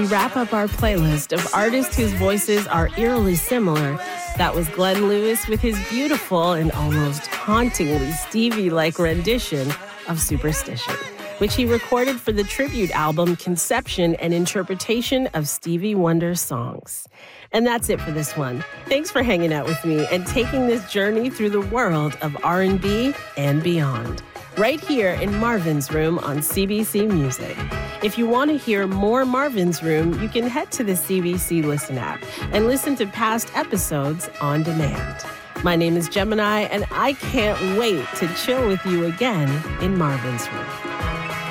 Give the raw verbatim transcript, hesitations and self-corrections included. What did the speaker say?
We wrap up our playlist of artists whose voices are eerily similar. That was Glenn Lewis with his beautiful and almost hauntingly Stevie-like rendition of Superstition, which he recorded for the tribute album Conception and Interpretation of Stevie Wonder's Songs. And that's it for this one. Thanks for hanging out with me and taking this journey through the world of R and B and beyond, right here in Marvin's Room on C B C Music. If you want to hear more Marvin's Room, you can head to the C B C Listen app and listen to past episodes on demand. My name is Gemini, and I can't wait to chill with you again in Marvin's Room.